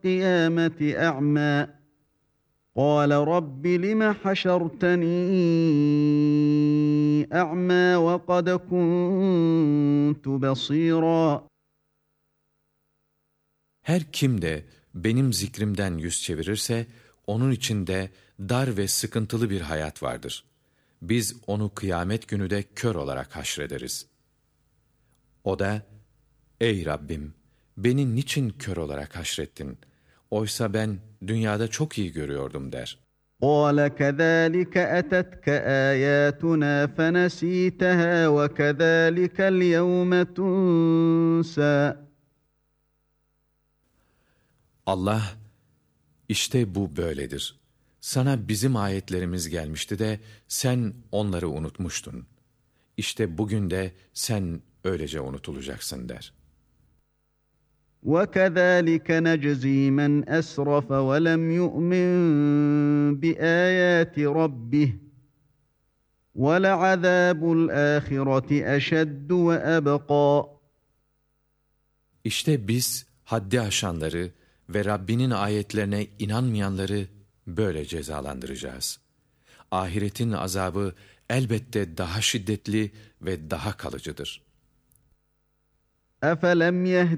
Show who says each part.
Speaker 1: القيامة أعمى قال رب لم حشرتني أعمى وقد كنت بصيرا.
Speaker 2: Her kim de benim zikrimden yüz çevirirse, onun için de dar ve sıkıntılı bir hayat vardır. Biz onu kıyamet günü de kör olarak haşrederiz. O da, ey Rabbim, beni niçin kör olarak haşrettin? Oysa ben dünyada çok iyi görüyordum der.
Speaker 1: قال كذلك أتتك آياتنا فنسيتها وكذلك اليوم تنسى.
Speaker 2: Allah, işte bu böyledir. Sana bizim ayetlerimiz gelmişti de sen onları unutmuştun. İşte bugün de sen öylece unutulacaksın der.
Speaker 1: وَكَذَٰلِكَ نَجْزِي مَنْ أَسْرَفَ وَلَمْ يُؤْمِنْ بِآيَاتِ رَبِّهِ وَلَعَذَابُ الْآخِرَةِ أَشَدُّ وَأَبْقَى.
Speaker 2: İşte biz haddi aşanları ve Rabbinin ayetlerine inanmayanları böyle cezalandıracağız. Ahiretin azabı elbette daha şiddetli ve daha kalıcıdır.
Speaker 1: أَفَلَمْ يَهْدِ